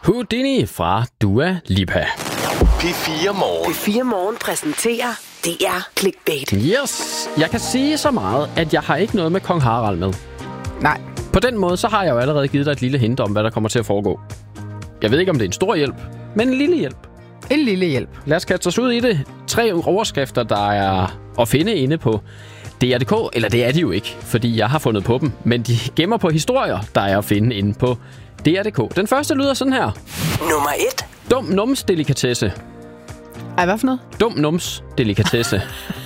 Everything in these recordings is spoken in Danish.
Houdini fra Dua Lipa. P4 Morgen. P4 Morgen præsenterer DR Clickbait. Yes, jeg kan sige så meget, at jeg har ikke noget med Kong Harald med. Nej. På den måde, så har jeg jo allerede givet dig et lille hint om, hvad der kommer til at foregå. Jeg ved ikke, om det er en stor hjælp, men en lille hjælp. En lille hjælp. Lad os kaste os ud i det. 3 overskrifter, der er at finde inde på DR.dk, eller det er de jo ikke, fordi jeg har fundet på dem, men de gemmer på historier, der er at finde inde på DR.dk. Den første lyder sådan her. Nummer 1. Dum nums delikatesse. Ej, hvad for noget? Dum nums delikatesse.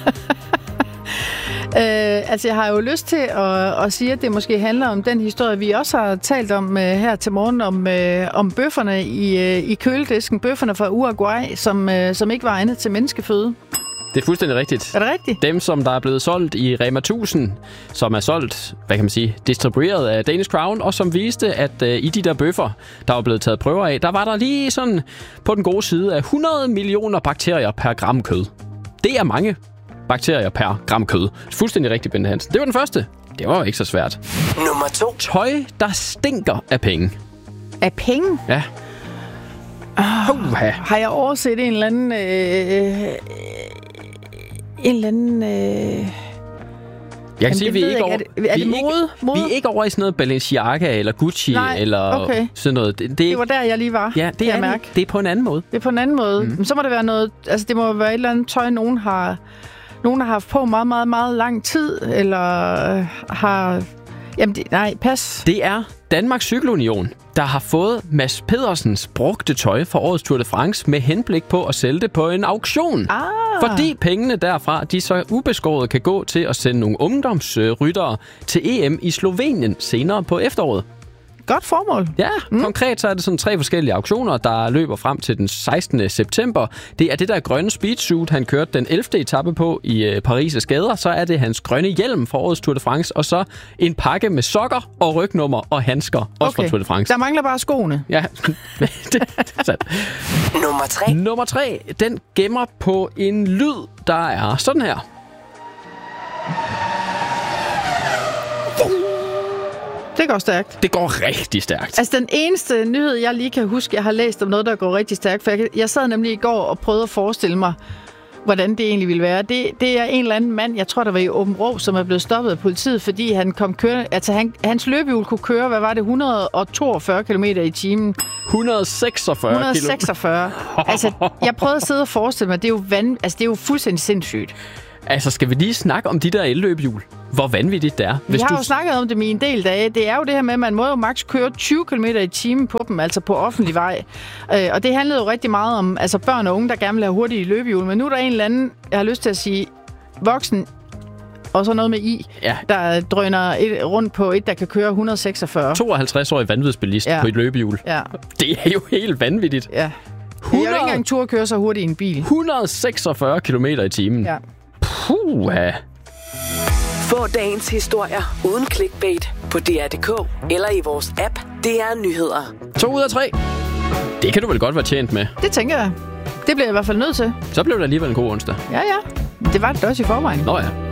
Altså, jeg har jo lyst til at sige, at det måske handler om den historie, vi også har talt om her til morgen, om bøfferne i køledisken. Bøfferne fra Uruguay, som ikke var egnet til menneskeføde. Det er fuldstændig rigtigt. Er det rigtigt? Dem, som der er blevet solgt i Rema 1000, som er solgt, hvad kan man sige, distribueret af Danish Crown, og som viste, at i de der bøffer, der var blevet taget prøver af, der var der lige sådan på den gode side af 100 millioner bakterier per gram kød. Det er mange bakterier per gram kød. Fuldstændig rigtigt, Bente Hansen. Det var den første. Det var jo ikke så svært. Nummer 2. Tøj, der stinker af penge. Af penge? Ja. Har jeg overset en eller anden... Jeg kan sige, at vi mode? er ikke over i sådan noget Balenciaga eller Gucci. Nej, eller okay. sådan noget. Det var der, jeg lige var. Ja, det er på en anden måde. Det er på en anden måde. Men så må det være noget... Altså, det må være et eller andet tøj, nogen har haft på meget, meget, meget lang tid, eller har... Jamen, pas. Det er Danmarks Cykelunion, der har fået Mads Pedersens brugte tøj fra årets Tour de France med henblik på at sælge det på en auktion. Fordi pengene derfra, de så ubeskåret kan gå til at sende nogle ungdomsryttere til EM i Slovenien senere på efteråret. Godt formål. Ja, konkret så er det sådan 3 forskellige auktioner, der løber frem til den 16. september. Det er det der grønne speedsuit, han kørte den 11. etape på i Paris' gader. Så er det hans grønne hjelm fra årets Tour de France, og så en pakke med sokker og rygnummer og handsker, også fra Tour de France. Der mangler bare skoene. Ja, det er sandt. Nummer 3. Nummer 3, den gemmer på en lyd, der er sådan her. Det går stærkt. Det går rigtig stærkt. Altså, den eneste nyhed, jeg lige kan huske, jeg har læst om noget, der går rigtig stærkt, for jeg sad nemlig i går og prøvede at forestille mig, hvordan det egentlig ville være. Det er en eller anden mand, jeg tror, der var i Åben Rå, som er blevet stoppet af politiet, fordi han kom kørende... Altså, hans løbehjul kunne køre, hvad var det, 142 km i timen? 146. Altså, jeg prøvede at sidde og forestille mig, det er jo fuldstændig sindssygt. Altså, skal vi lige snakke om de der elløbehjul? Hvor vanvittigt det er. Vi har jo snakket om det i en del dage. Det er jo det her med, at man må jo maks køre 20 km i timen på dem, altså på offentlig vej. Og det handlede jo rigtig meget om altså børn og unge, der gerne vil have hurtige løbehjul. Men nu er der en eller anden, jeg har lyst til at sige, voksen, og så noget med der drøner rundt på et, der kan køre 146. 52-årig vanvidsbilist på et løbehjul. Ja. Det er jo helt vanvittigt. Ja. Jeg har jo ikke engang tur at køre så hurtigt i en bil. 146 km i timen. Ja. Puha. Få dagens historier uden clickbait på DR.dk eller i vores app DR Nyheder. 2 ud af 3. Det kan du vel godt være tjent med. Det tænker jeg. Det bliver jeg i hvert fald nødt til. Så blev det alligevel en god onsdag. Ja. Det var det også i forvejen. Nå ja.